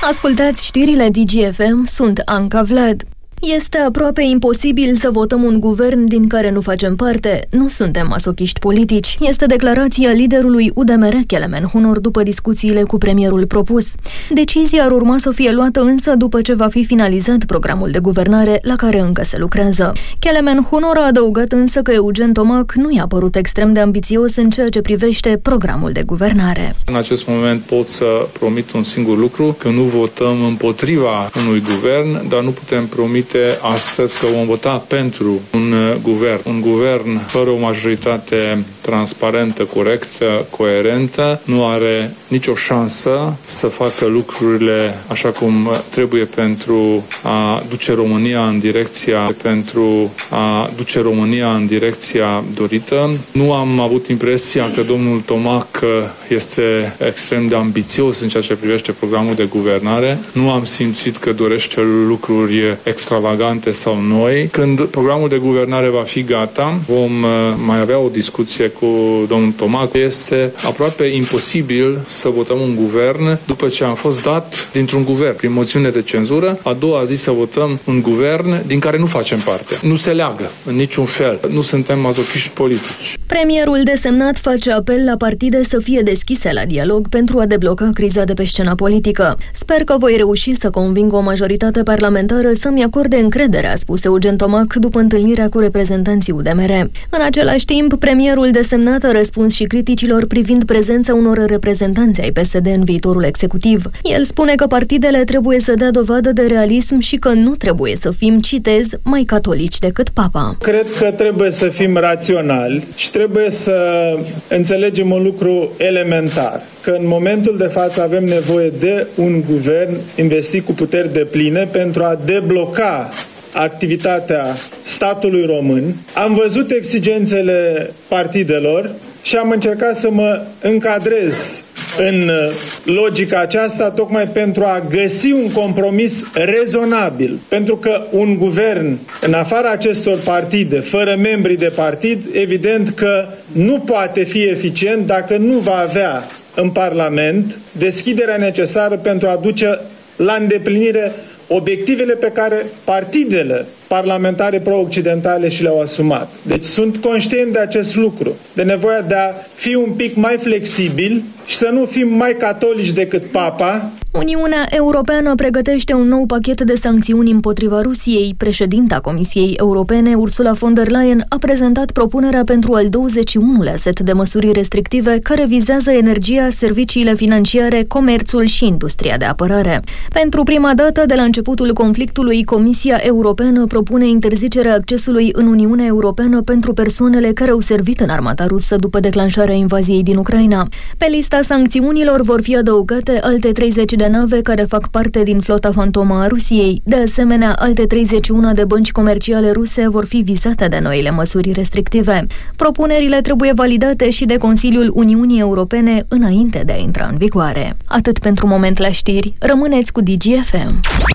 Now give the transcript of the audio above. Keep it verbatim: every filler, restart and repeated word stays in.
Ascultați știrile D G F M, sunt Anca Vlad. Este aproape imposibil să votăm un guvern din care nu facem parte. Nu suntem masochiști politici. Este declarația liderului U D M R, Kelemen Hunor, după discuțiile cu premierul propus. Decizia ar urma să fie luată însă după ce va fi finalizat programul de guvernare la care încă se lucrează. Kelemen Hunor a adăugat însă că Eugen Tomac nu i-a părut extrem de ambițios în ceea ce privește programul de guvernare. În acest moment pot să promit un singur lucru, că nu votăm împotriva unui guvern, dar nu putem promite astăzi că vom vota pentru un guvern. Un guvern fără o majoritate transparentă, corectă, coerentă, nu are nicio șansă să facă lucrurile așa cum trebuie pentru a duce România în direcția pentru a duce România în direcția dorită. Nu am avut impresia că domnul Tomac este extrem de ambițios în ceea ce privește programul de guvernare. Nu am simțit că dorește lucruri extravagante sau noi. Când programul de guvernare va fi gata, vom mai avea o discuție cu domnul Tomac. Este aproape imposibil să votăm un guvern după ce am fost dat dintr-un guvern prin moțiune de cenzură. A doua zi să votăm un guvern din care nu facem parte. Nu se leagă în niciun fel. Nu suntem mazochiști politici. Premierul desemnat face apel la partide să fie deschise la dialog pentru a debloca criza de pe scena politică. Sper că voi reuși să conving o majoritate parlamentară să-mi acorde încrederea, a spus Eugen Tomac după întâlnirea cu reprezentanții U D M R. În același timp, premierul desemnat a răspuns și criticilor privind prezența unor reprezentanți ai P S D în viitorul executiv. El spune că partidele trebuie să dea dovadă de realism și că nu trebuie să fim, citez, mai catolici decât papa. Cred că trebuie să fim raționali și trebuie să înțelegem un lucru elementar, că în momentul de față avem nevoie de un guvern investit cu puteri depline pentru a debloca activitatea statului român. Am văzut exigențele partidelor și am încercat să mă încadrez în logica aceasta tocmai pentru a găsi un compromis rezonabil. Pentru că un guvern în afara acestor partide, fără membrii de partid, evident că nu poate fi eficient dacă nu va avea în Parlament deschiderea necesară pentru a duce la îndeplinire obiectivele pe care partidele parlamentare pro-occidentale și le-au asumat. Deci sunt conștient de acest lucru, de nevoia de a fi un pic mai flexibil și să nu fim mai catolici decât papa. Uniunea Europeană pregătește un nou pachet de sancțiuni împotriva Rusiei. Președinta Comisiei Europene, Ursula von der Leyen, a prezentat propunerea pentru al douăzeci și unulea set de măsuri restrictive care vizează energia, serviciile financiare, comerțul și industria de apărare. Pentru prima dată de la începutul conflictului, Comisia Europeană propune interzicerea accesului în Uniunea Europeană pentru persoanele care au servit în armata rusă după declanșarea invaziei din Ucraina. Pe lista sancțiunilor vor fi adăugate alte treizeci de nave care fac parte din flota fantomă a Rusiei. De asemenea, alte treizeci și unu de bănci comerciale ruse vor fi vizate de noile măsuri restrictive. Propunerile trebuie validate și de Consiliul Uniunii Europene înainte de a intra în vigoare. Atât pentru moment la știri. Rămâneți cu D G F M.